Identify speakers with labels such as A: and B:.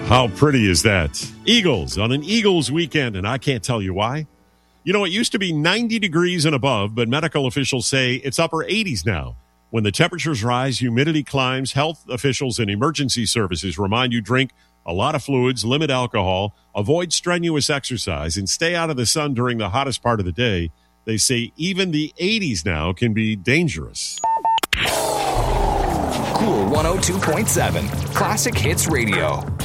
A: How pretty is that? Eagles on an Eagles weekend, and I can't tell you why. You know, it used to be 90 degrees and above, but medical officials say it's upper 80s now. When the temperatures rise, humidity climbs, health officials and emergency services remind you drink a lot of fluids, limit alcohol, avoid strenuous exercise, and stay out of the sun during the hottest part of the day. They say even the 80s now can be dangerous.
B: Cool 102.7 Classic Hits Radio.